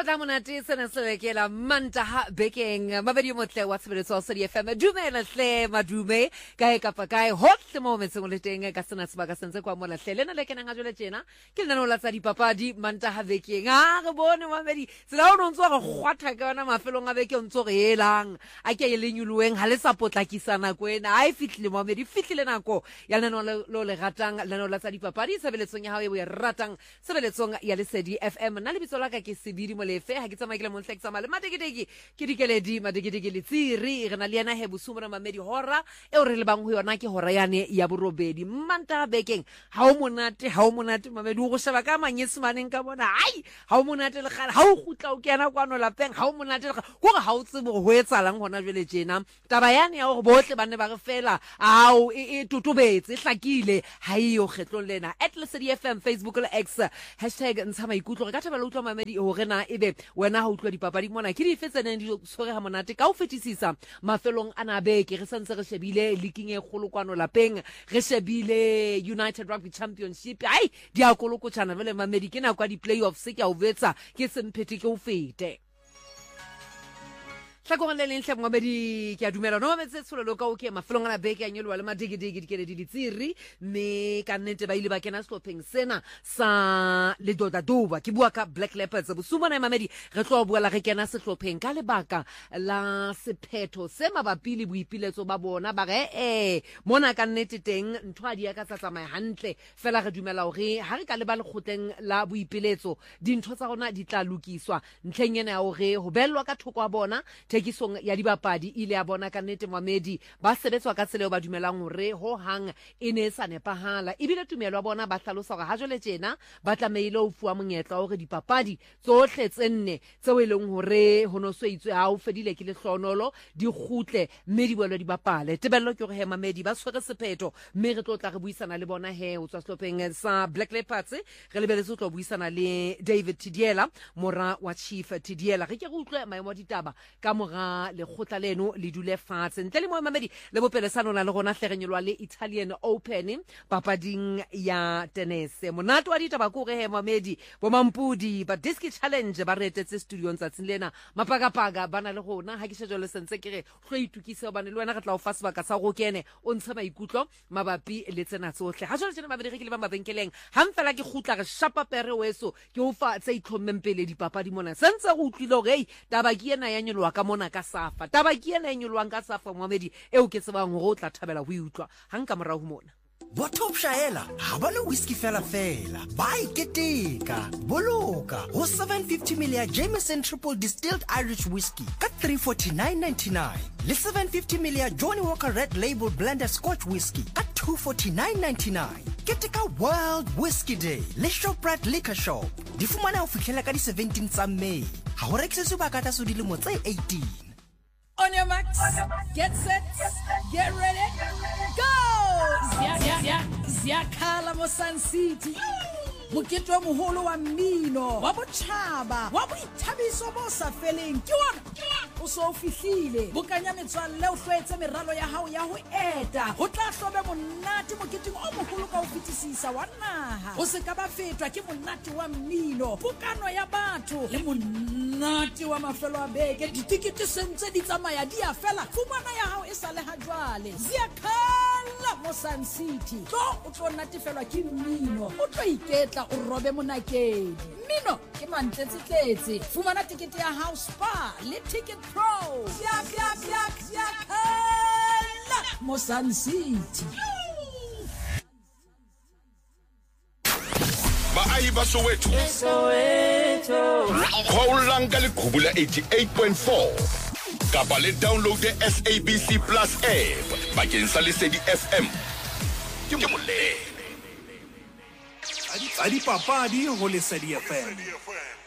Tla monate sena se lekela Mantaha bekeng mabedi motle wa tshebeletso wa Study FM dumela hle madume kae kapa kae hohle mo metseng le teng ka sena sebaka sentse kwa mola hle lena le kenang a jole tjena ke lena la tsa dipapadi Mantaha bekeng re bone mabedi tsela o ntse go gwatha ka yona mafelong a beke o ntse go elang a ke le nyuluweng ha le sa potlakisana kwena ai fitlile mabedi fitlile nako ya lena lo le ratang lena la tsa dipapadi sebeletsong ya hao e ratang sebeletsong ya Lesedi FM na le bitso la ka ke Sebidi Molefe ha ke tsamaye ke le montle ke tsamaya le mateketeke ke dikeledi mateketeke le tsiri re na le yana he bosumana mamedi hora e o re le bang ho yona ke hora yane ya borobedi Mantaha bekeng ha o monate mamedi o go sheba ka manyesemaneng ka bona ai ha o monate le gale ha o gutla o kena kwano lapeng ha o monate le go ga ha o tsebo go etsalang hona jwele tjena taba yane ya go bohle ba ne ba re fela ao e tutubetse hlakile ha iyo kgetlong lena @Lesedi FM Facebook le X #ntsha maikutlo re ka thabela utlwa mamedi hore na ebe wena ha utlwa dipapadi mona ke di fetseneng di tshwere ha monate ka o fetisisa mafelong ana beke re santse re shebile leaking e kgolo kwano lapeng re shebile United Rugby Championship ai di a kolokotshana vele mamedi ke na kwa di playoffs ke a o vetsa ke semphete ke o fete Tlhakong le leng tlheng mabedi ke a dumela no metse tsolelo ka o ke mafelong ana beke a nyolwa le madigidigi dikeledi ditsiri mme ka nnete ba ile ba kena slopheng sena sa le doba ke bua ka Black Leopards bosumana mamedi re tlo bua la re kena sehlopheng ka lebaka la sephetho se mabapi le boipiletso ba bona ba re mona ka nnete teng ntho a di ya ka tsamaya hantle fela re dumela hore ha re ka le ba le khotleng la boipiletso dintho tsa rona di tla lokiswa ntlheng ena ya hore ho bellwa ka thoko a bona tekisong ya dibapadi ile ya bona ka nnete mamedi ba sebetswa ka tsela ba dumelang hore ho hang e ne sa nepahala ebile tumelo ya bona ba hlalosa hore ha jole tjena ba tlameile ho fuwa monyetla hore dipapadi tsohle tse nne tseo e leng hore ho no sveitswe ha o fedile ke lehlonolo di kgutle mme di boelo di bapale tebello ke hore he mamedi ba tshwere sephetho mme re tlo tla re buisana le bona he o tswa slopheng sa Black Leopards re lebeletse tlo buisana le David Tidiela mora wa Chief Tidiela re ke re utlwe maemo a ditaba ka mora le khotla leno le dule fatshe ntle le mo mamedi le bopelesano la le rona hlerenyelwa le Italian Open papading ya tennis monato wa ditaba ko re he mamedi bo mampudi ba disc challenge ba retetse studio tsatsing lena mapaka bana le rona ha ke se jole sentse ke re go itukisa bana le wena re tla o fa sebaka sa go kene o ntsha maikutlo mabapi le tsena tsohle ha jole tsena mabedi re ke le ba mabenkeleng ha mfela ke khutla re shapa pere weso ke o fa tse itlhommeng pele dipapadi mona sentse go utlwile hore taba ke ena ya nyolwa ka mona ka safa taba ke ena e nyolwang ka safa mohamedi eo ke tsebang hore o tla thabela ho utlwa hanka morao ho mona Botop Shaela ha ba le whisky fela ba iketeka boloka ho 750ml Jameson Triple Distilled Irish Whiskey ka 349.99 le 750ml Johnny Walker Red Label Blended Scotch Whiskey ka 249.99 keteka World Whiskey Day le Shoprite Liquor Shop di fumana ho fihlela ka di 17 tsa May ha ho rekisetswe ba ka tsa dilemo tse 18 On your marks, get set, get ready, go! Ziyakhala mo Sun City. Mokete wa moholo wa mmino wa botjhaba wa boithabiso bo sa feleng ke wona o so fihlile bokanya metswalle o hlwetse meralo ya hao ya ho eta ho tla hlobe monate moketeng o moholo ka ho fetisisa wa naha o se ka ba fetwa ke monate wa mmino bokano ya batho le monate wa mafelo a beke ditikete sentse di tsamaya di a fela fumana ya hao e sa le ha jwale Ziyakhala mo Sun City o tlo natefelwa ke mmino o tlo iketla o robe monakedi mmino ke mantletse fumana tikete ya house spa le ticket pro Ziyakhala mo Sun City Baahi ba Soweto Khawulanga le khubula 88.4 kapa le download the SABC Plus app bakeng sa Lesedi FM ke moleng Adi papadi ho Lesedi FM